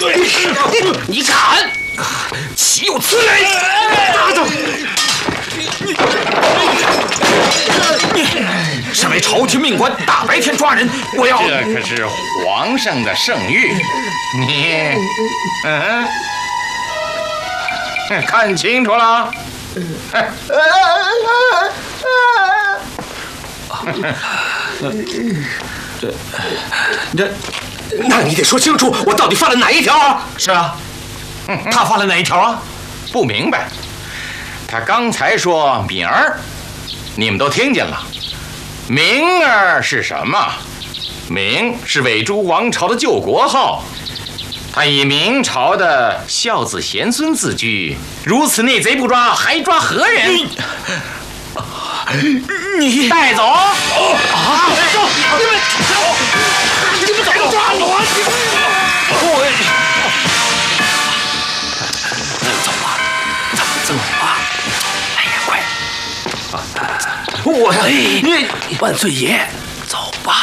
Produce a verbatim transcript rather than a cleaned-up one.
你敢？岂有此理！打他！身为朝廷命官，大白天抓人，我要…… 这可是皇上的圣谕，你，嗯，看清楚了。 这，这，那你得说清楚，我到底犯了哪一条啊？ 是啊， 他犯了哪一条啊？ 不明白。他刚才说敏儿，你们都听见了。明儿是什么？明是伪诸王朝的旧国号，他以明朝的孝子贤孙自居，如此内贼不抓，还抓何人？ 你带走！ 啊！走！你们走！你们怎么抓我？我走吧，咱们走吧。哎呀，快！我呀，你万岁爷。